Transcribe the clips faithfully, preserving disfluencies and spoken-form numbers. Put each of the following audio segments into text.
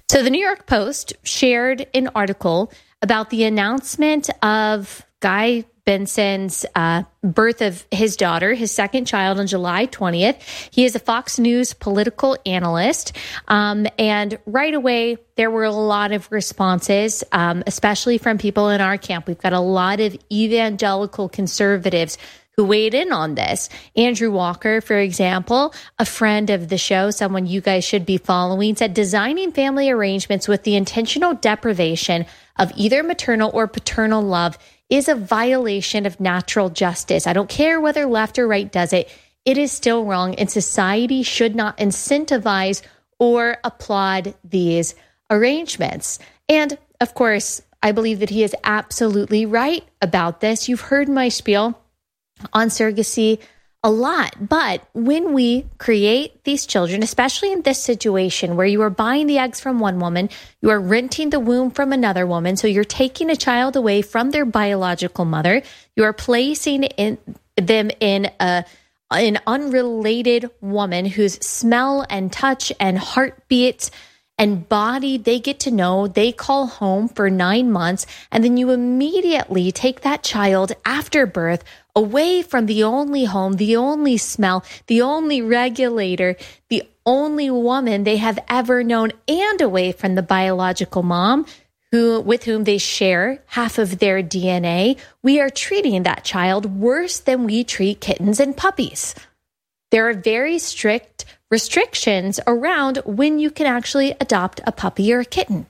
So the New York Post shared an article about the announcement of Guy Benson's uh, birth of his daughter, his second child, on July twentieth. He is a Fox News political analyst. Um, and right away, there were a lot of responses, um, especially from people in our camp. We've got a lot of evangelical conservatives who weighed in on this. Andrew Walker, for example, a friend of the show, someone you guys should be following, said designing family arrangements with the intentional deprivation of either maternal or paternal love is a violation of natural justice. I don't care whether left or right does it. It is still wrong, and society should not incentivize or applaud these arrangements. And of course, I believe that he is absolutely right about this. You've heard my spiel on surrogacy a lot, but when we create these children, especially in this situation where you are buying the eggs from one woman, you are renting the womb from another woman, so you're taking a child away from their biological mother, you are placing in them in a an unrelated woman whose smell and touch and heartbeats and body they get to know, they call home for nine months, and then you immediately take that child after birth away from the only home, the only smell, the only regulator, the only woman they have ever known, and away from the biological mom who with whom they share half of their D N A. We are treating that child worse than we treat kittens and puppies. There are very strict restrictions around when you can actually adopt a puppy or a kitten.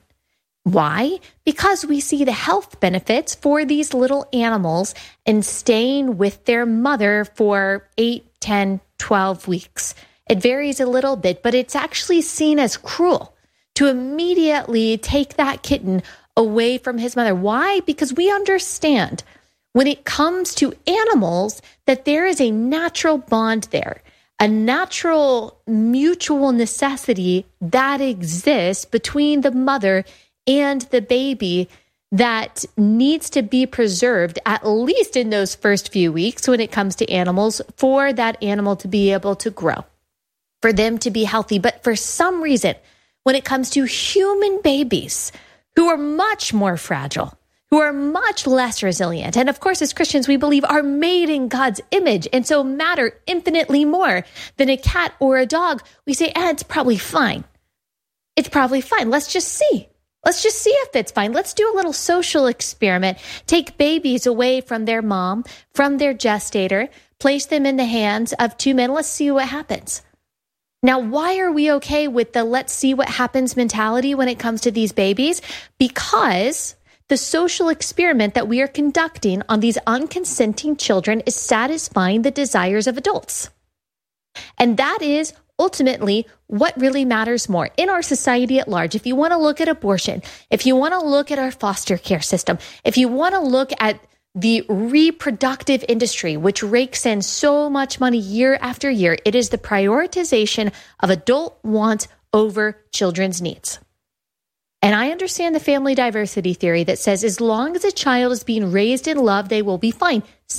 Why? Because we see the health benefits for these little animals in staying with their mother for eight, ten, twelve weeks. It varies a little bit, but it's actually seen as cruel to immediately take that kitten away from his mother. Why? Because we understand when it comes to animals that there is a natural bond there, a natural mutual necessity that exists between the mother and the baby that needs to be preserved, at least in those first few weeks when it comes to animals, for that animal to be able to grow, for them to be healthy. But for some reason, when it comes to human babies who are much more fragile, who are much less resilient, and of course, as Christians, we believe are made in God's image and so matter infinitely more than a cat or a dog, we say, eh, it's probably fine. It's probably fine. Let's just see. Let's just see if it's fine. Let's do a little social experiment. Take babies away from their mom, from their gestator, place them in the hands of two men. Let's see what happens. Now, why are we okay with the let's see what happens mentality when it comes to these babies? Because the social experiment that we are conducting on these unconsenting children is satisfying the desires of adults. And that is ultimately what really matters more in our society at large. If you want to look at abortion, if you want to look at our foster care system, if you want to look at the reproductive industry, which rakes in so much money year after year, it is the prioritization of adult wants over children's needs. And I understand the family diversity theory that says as long as a child is being raised in love, they will be fine.